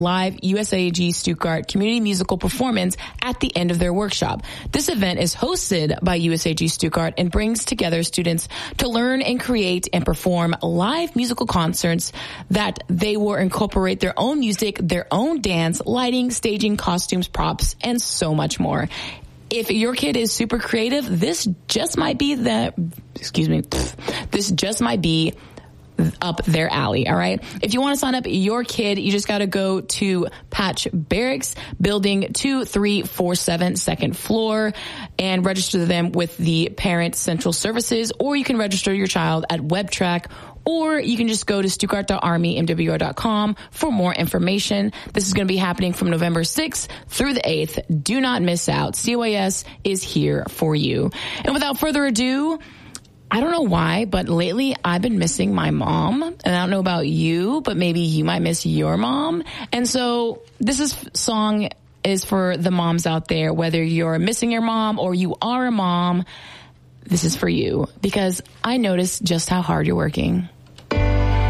live USAG Stuttgart community musical performance at the end of their workshop. This event is hosted by USAG Stuttgart and brings together students to learn and create and perform live musical concerts that they will incorporate their own music, their own dance, lighting, staging, costumes, props, and so much more. If your kid is super creative, this just might be up their alley, all right? If you want to sign up your kid, you just got to go to Patch Barracks, building 2347, second floor, and register them with the Parent Central Services, or you can register your child at WebTrack, or you can just go to stuttgart.armymwr.com for more information. This is going to be happening from November 6th through the 8th. Do not miss out. COAS is here for you. And without further ado, I don't know why, but lately I've been missing my mom. And I don't know about you, but maybe you might miss your mom. And so song is for the moms out there, whether you're missing your mom or you are a mom. This is for you because I notice just how hard you're working.